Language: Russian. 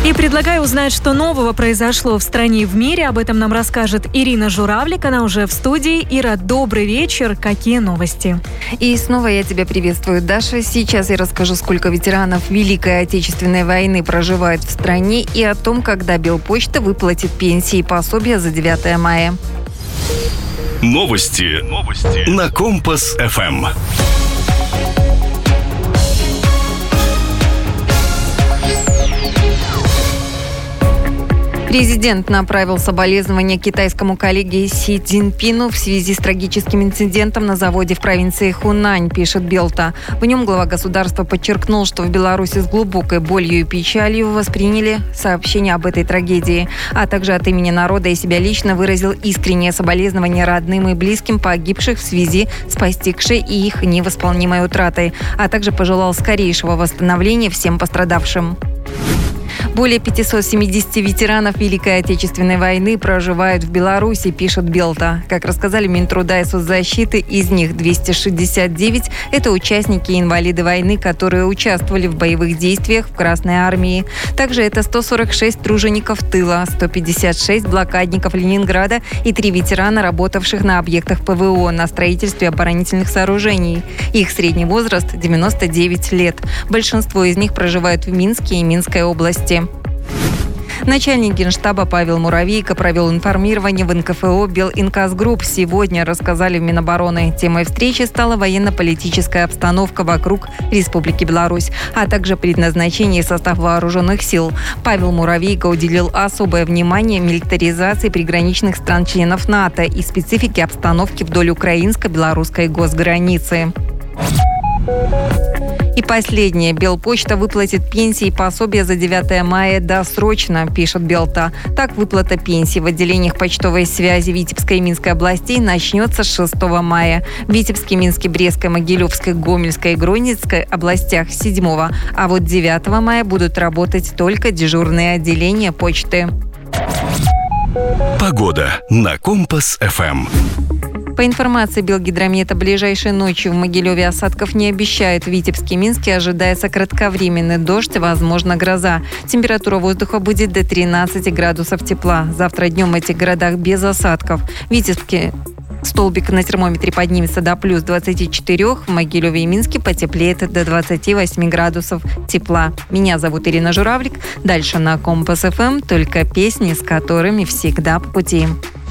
И предлагаю узнать, что нового произошло в стране и в мире. Об этом нам расскажет Ирина Журавлик. Она уже в студии. Ира, добрый вечер. Какие новости? И снова я тебя приветствую, Даша. Сейчас я расскажу, сколько ветеранов Великой Отечественной войны проживает в стране и о том, когда Белпочта выплатит пенсии и пособия за 9 мая. Новости на Компас-ФМ. Президент направил соболезнования китайскому коллеге Си Цзиньпину в связи с трагическим инцидентом на заводе в провинции Хунань, пишет Белта. В нем глава государства подчеркнул, что в Беларуси с глубокой болью и печалью восприняли сообщение об этой трагедии, а также от имени народа и себя лично выразил искреннее соболезнование родным и близким погибших в связи с постигшей и их невосполнимой утратой, а также пожелал скорейшего восстановления всем пострадавшим. Более 570 ветеранов Великой Отечественной войны проживают в Беларуси, пишет Белта. Как рассказали Минтруда и соцзащиты, из них 269 – это участники и инвалиды войны, которые участвовали в боевых действиях в Красной армии. Также это 146 тружеников тыла, 156 блокадников Ленинграда и 3 ветерана, работавших на объектах ПВО на строительстве оборонительных сооружений. Их средний возраст – 99 лет. Большинство из них проживают в Минске и Минской области. Начальник Генштаба Павел Муравейко провел информирование в НКФО «Белинкасгрупп». Сегодня рассказали в Минобороны. Темой встречи стала военно-политическая обстановка вокруг Республики Беларусь, а также предназначение и состав вооруженных сил. Павел Муравейко уделил особое внимание милитаризации приграничных стран-членов НАТО и специфике обстановки вдоль украинско-белорусской госграницы. И последнее. Белпочта выплатит пенсии и пособия за 9 мая досрочно, пишет Белта. Так, выплата пенсий в отделениях почтовой связи Витебской и Минской областей начнется с 6 мая. В Витебской, Минской, Брестской, Могилевской, Гомельской и Гродненской областях 7, а вот 9 мая будут работать только дежурные отделения почты. Погода на Компас-ФМ. По информации Белгидромета, ближайшей ночью в Могилеве осадков не обещают. В Витебске и Минске ожидается кратковременный дождь, возможно, гроза. Температура воздуха будет до 13 градусов тепла. Завтра днем в этих городах без осадков. В Витебске столбик на термометре поднимется до плюс 24, в Могилеве и Минске потеплеет до 28 градусов тепла. Меня зовут Ирина Журавлик. Дальше на Компас-ФМ только песни, с которыми всегда по пути.